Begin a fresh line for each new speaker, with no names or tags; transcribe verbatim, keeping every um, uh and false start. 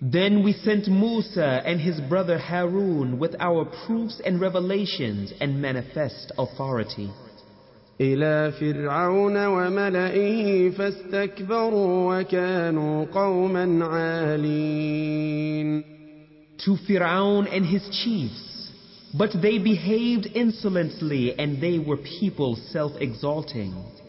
Then we sent Musa and his brother Harun with our proofs and revelations and manifest authority.
إلى فرعون وملئه فاستكبروا وكانوا قوما عالين.
To Fir'aun and his chiefs, but they behaved insolently and they were people self-exalting.